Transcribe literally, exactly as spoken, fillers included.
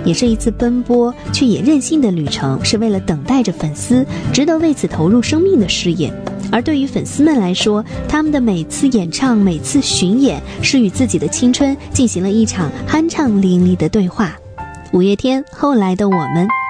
也是一次奔波却也任性的旅程，是为了等待着粉丝，值得为此投入生命的事业。而对于粉丝们来说，他们的每次演唱，每次巡演，是与自己的青春进行了一场酣畅淋漓的对话。五月天，后来的我们。